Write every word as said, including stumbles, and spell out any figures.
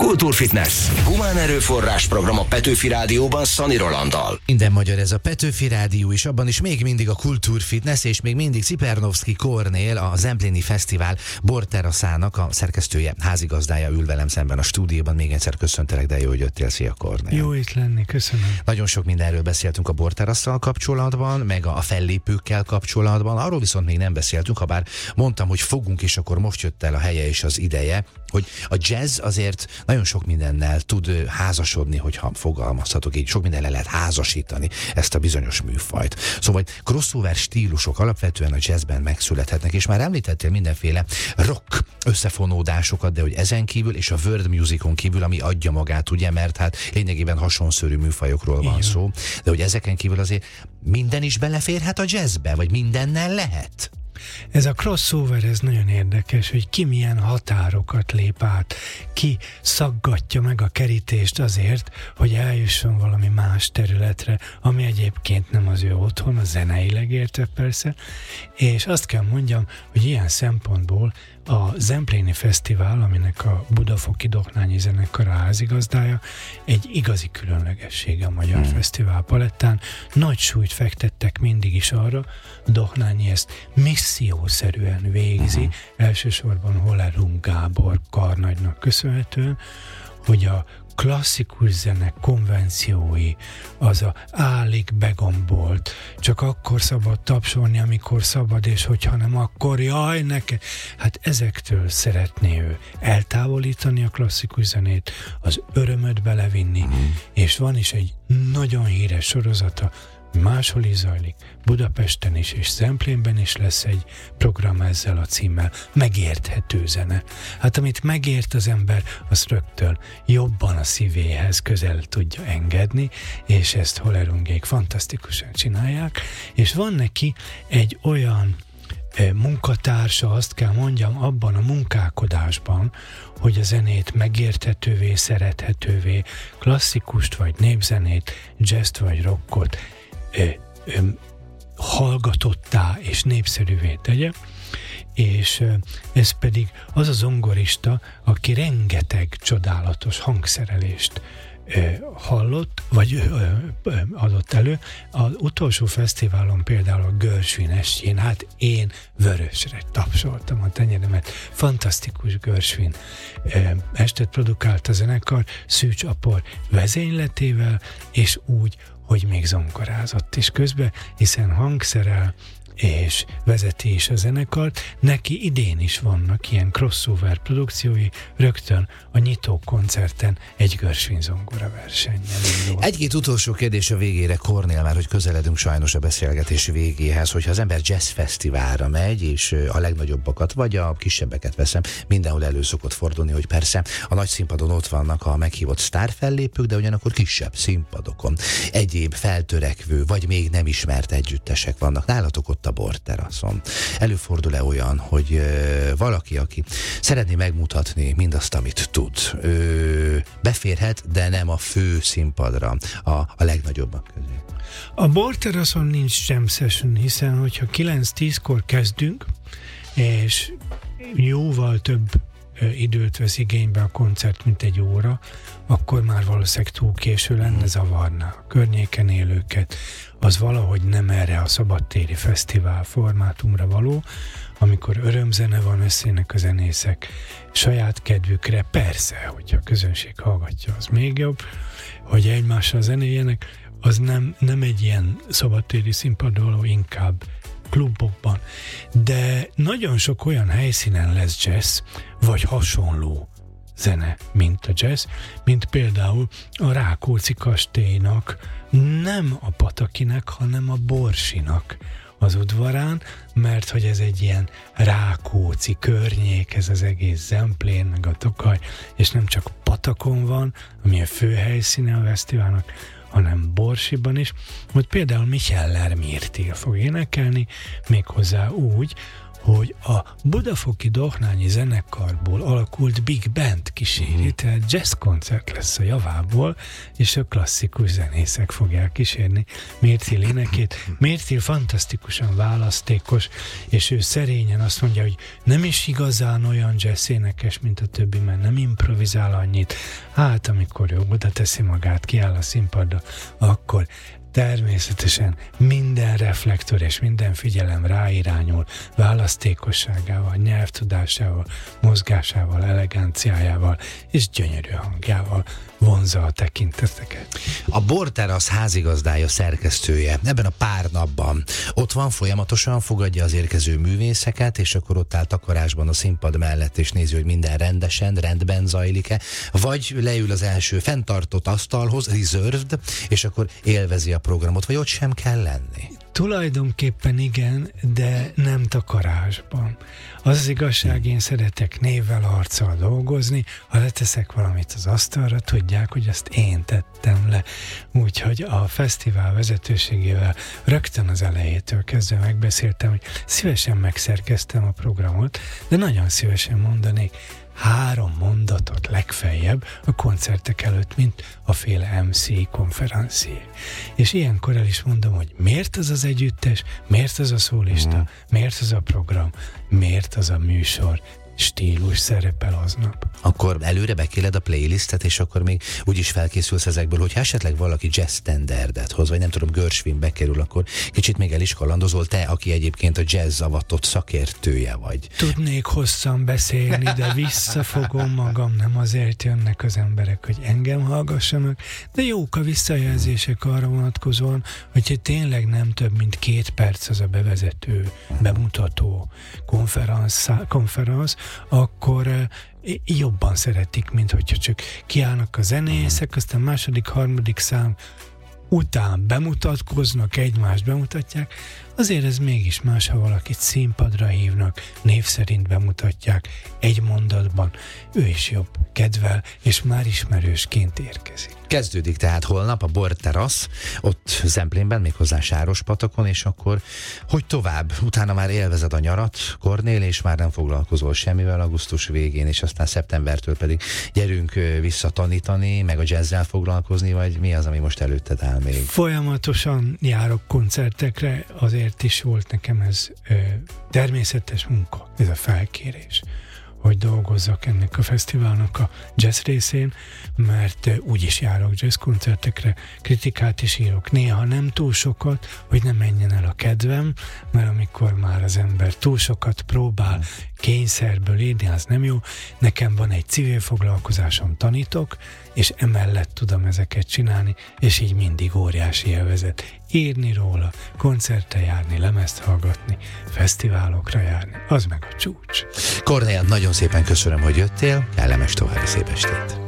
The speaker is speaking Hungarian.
Kultúrfitness. Humán erőforrás program a Petőfi Rádióban Szani Rolanddal. Minden magyar ez a Petőfi Rádió, és abban is még mindig a Kultúrfitness, és még mindig Cipernowski Kornél, a Zempléni Fesztivál borteraszának a szerkesztője, házigazdája ül velem szemben a stúdióban. Még egyszer köszöntelek, de jó, hogy jöttél. Szia, Kornél. Jó itt lenni, köszönöm. Nagyon sok mindenről beszéltünk a borterasszal kapcsolatban, meg a fellépőkkel kapcsolatban. Arról viszont még nem beszéltünk, ha bár mondtam, hogy fogunk, és akkor most jött el a helye és az ideje, hogy a jazz azért nagyon sok mindennel tud házasodni, hogyha fogalmazhatok így, sok mindenre lehet házasítani ezt a bizonyos műfajt. Szóval crossover stílusok alapvetően a jazzben megszülethetnek, és már említettél mindenféle rock összefonódásokat, de hogy ezen kívül és a world musicon kívül, ami adja magát, ugye, mert hát lényegében hasonszörű műfajokról van szó, de hogy ezeken kívül azért minden is beleférhet a jazzbe, vagy mindennel lehet? Ez a crossover, ez nagyon érdekes, hogy ki milyen határokat lép át, ki szaggatja meg a kerítést azért, hogy eljusson valami más területre, ami egyébként nem az ő otthon, a zeneileg érte persze, és azt kell mondjam, hogy ilyen szempontból a Zempléni Fesztivál, aminek a Budafoki Dohnányi Zenekar a házigazdája, egy igazi különlegessége a magyar hmm. fesztivál palettán. Nagy súlyt fektettek mindig is arra, Dohnányi ezt missziószerűen végzi, hmm. elsősorban Holerung Gábor karnagynak köszönhetően, hogy a klasszikus zene konvenciói, az a állig begombolt, csak akkor szabad tapsolni, amikor szabad, és hogyha nem, akkor jaj, neke. Hát ezektől szeretné ő eltávolítani a klasszikus zenét, az örömöt belevinni, mm. és van is egy nagyon híres sorozata, máshol is zajlik, Budapesten is, és Zemplénben is lesz egy program ezzel a címmel, megérthető zene. Hát amit megért az ember, azt rögtön jobban a szívéhez közel tudja engedni, és ezt Holerungék fantasztikusan csinálják, és van neki egy olyan eh, munkatársa, azt kell mondjam, abban a munkálkodásban, hogy a zenét megérthetővé, szerethetővé, klasszikust vagy népzenét, jazzt vagy rockot Ö, ö, hallgatottá és népszerűvé tegye, és ö, ez pedig az a zongorista, aki rengeteg csodálatos hangszerelést ö, hallott, vagy ö, ö, adott elő. Az utolsó fesztiválon például a Gershwin estjén, hát én vörösre tapsoltam a tenyeremet. Fantasztikus Gershwin ö, estet produkált a zenekar Szűcs Apor vezényletével, és úgy, hogy még zongorázott is közben, hiszen hangszerel és vezeti is a zenekart. Neki idén is vannak ilyen crossover produkciói, rögtön a nyitó koncerten egy Gershwin zongora versennyel. Egy-két utolsó kérdés a végére, Kornél, már hogy közeledünk sajnos a beszélgetés végéhez, hogyha az ember jazz fesztiválra megy, és a legnagyobbakat, vagy a kisebbeket veszem, mindenhol elő szokott fordulni, hogy persze a nagy színpadon ott vannak a meghívott sztárfellépők, de ugyanakkor kisebb színpadokon egyéb feltörekvő, vagy még nem ismert együttesek vannak. Nálatok ott a borteraszon. Előfordul-e olyan, hogy ö, valaki, aki szeretné megmutatni mindazt, amit tud, ö, beférhet, de nem a fő színpadra, a, a legnagyobbak közé? A borteraszon nincs jam session, hiszen hogyha kilenc-tízkor kezdünk, és jóval több ö, időt vesz igénybe a koncert, mint egy óra, akkor már valószínűleg túl késő lenne, zavarná a környéken élőket. Az valahogy nem erre a szabadtéri fesztivál formátumra való, amikor örömzene van, összének a zenészek saját kedvükre, persze, hogyha a közönség hallgatja, az még jobb, hogy egymással zenéljenek, az nem, nem egy ilyen szabadtéri színpadon való, inkább klubokban. De nagyon sok olyan helyszínen lesz jazz, vagy hasonló zene, mint a jazz, mint például a Rákóczi kastélynak, nem a Patakinek, hanem a Borsinak az udvarán, mert hogy ez egy ilyen Rákóczi környék, ez az egész Zemplén, meg a Tokaj, és nem csak Patakon van, ami a fő helyszíne a fesztiválnak, hanem Borsiban is, hogy például Micheller Mirtil fog énekelni, méghozzá úgy, hogy a budafoki Dohnányi zenekarból alakult Big Band kíséri, mm. tehát jazz koncert lesz a javából, és a klasszikus zenészek fogják kísérni Mértil énekét. Mértil fantasztikusan választékos, és ő szerényen azt mondja, hogy nem is igazán olyan jazz énekes, mint a többi, mert nem improvizál annyit. Hát, amikor ő oda teszi magát, kiáll a színpadra, akkor természetesen minden reflektor és minden figyelem ráirányul választékosságával, nyelvtudásával, mozgásával, eleganciájával és gyönyörű hangjával vonzza a tekinteteket. A Borterasz házigazdája, szerkesztője ebben a pár napban ott van, folyamatosan fogadja az érkező művészeket, és akkor ott áll takarásban a színpad mellett, és nézi, hogy minden rendesen, rendben zajlik-e, vagy leül az első fenntartott asztalhoz, reserved, és akkor élvezi a programot, vagy ott sem kell lenni? Tulajdonképpen igen, de nem takarásban. Az az igazság, én szeretek névvel, arccal dolgozni, ha leteszek valamit az asztalra, tudják, hogy azt én tettem le. Úgyhogy a fesztivál vezetőségével rögtön az elejétől kezdve megbeszéltem, hogy szívesen megszerkeztem a programot, de nagyon szívesen mondanék három mondatot legfeljebb a koncertek előtt, mint a féle em cé konferencié. És ilyenkor el is mondom, hogy miért az az együttes, miért az a szólista, mm. miért az a program, miért az a műsor stílus szerepel aznap. Akkor előre bekéled a playlistet, és akkor még úgyis felkészülsz ezekből, hogyha esetleg valaki jazz standardet hoz, vagy nem tudom, Gershwin bekerül, akkor kicsit még el is kalandozol, te, aki egyébként a jazz avatott szakértője vagy. Tudnék hosszan beszélni, de visszafogom magam, nem azért jönnek az emberek, hogy engem hallgassanak, de jók a visszajelzések arra vonatkozóan, hogyha tényleg nem több, mint két perc az a bevezető, bemutató konferenc, konferenc akkor jobban szeretik, mint hogyha csak kiállnak a zenészek, aztán második, harmadik szám után bemutatkoznak, egymást bemutatják. Azért ez mégis más, ha valakit színpadra hívnak, név szerint bemutatják egy mondatban, ő is jobb kedvel, és már ismerősként érkezik. Kezdődik tehát holnap a Borterasz, ott Zemplénben, méghozzá Sárospatakon, és akkor hogy tovább? Utána már élvezed a nyarat, Kornél, és már nem foglalkozol semmivel augusztus végén, és aztán szeptembertől pedig gyerünk vissza tanítani, meg a jazzzel foglalkozni, vagy mi az, ami most előtted áll még? Folyamatosan járok koncertekre, azért is volt nekem ez ö, természetes munka, ez a felkérés, hogy dolgozzak ennek a fesztiválnak a jazz részén, mert úgy is járok jazz koncertekre, kritikát is írok. Néha nem túl sokat, hogy ne menjen el a kedvem, mert amikor már az ember túl sokat próbál kényszerből írni, az nem jó. Nekem van egy civil foglalkozásom, tanítok, és emellett tudom ezeket csinálni, és így mindig óriási élvezet. Írni róla, koncertre járni, lemezt hallgatni, fesztiválokra járni, az meg a csúcs. Kornél, nagyon szépen köszönöm, hogy jöttél, kellemes további szép estét.